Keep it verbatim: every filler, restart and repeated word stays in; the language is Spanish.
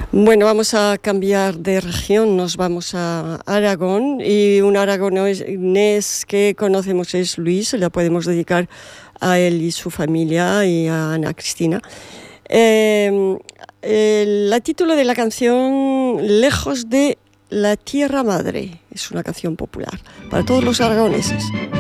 Bueno, vamos a cambiar de región, nos vamos a Aragón y un aragonés que conocemos es Luis, le podemos dedicar a él y su familia y a Ana Cristina. Eh, el título de la canción, Lejos de la Tierra Madre, es una canción popular para todos los aragoneses.